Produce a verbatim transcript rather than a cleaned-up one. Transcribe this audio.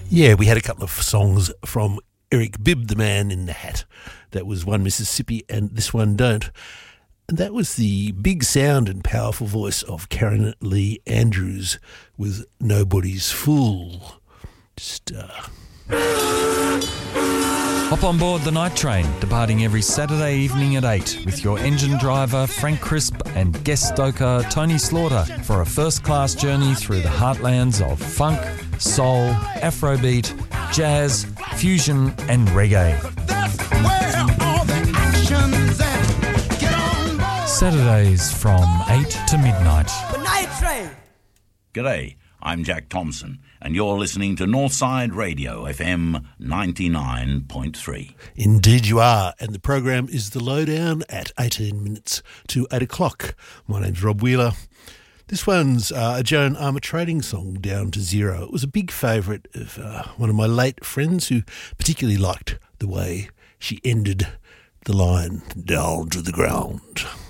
Yeah, we had a couple of songs from Eric Bibb, the Man in the Hat. That was One Mississippi and This One Don't. And that was the big sound and powerful voice of Karen Lee Andrews with Nobody's Fool. Just, uh... Hop on board the night train, departing every Saturday evening at eight with your engine driver Frank Crisp and guest stoker Tony Slaughter for a first-class journey through the heartlands of funk, soul, afrobeat, jazz, fusion and reggae. That's where all the action's at. Get on board. Saturdays from eight to midnight. The night train. G'day, I'm Jack Thompson, and you're listening to Northside Radio, F M ninety-nine point three. Indeed you are, and the program is The Lowdown at eighteen minutes to eight o'clock. My name's Rob Wheeler. This one's uh, a Joan Armatrading song, Down to Zero. It was a big favourite of uh, one of my late friends who particularly liked the way she ended the line, down to the ground.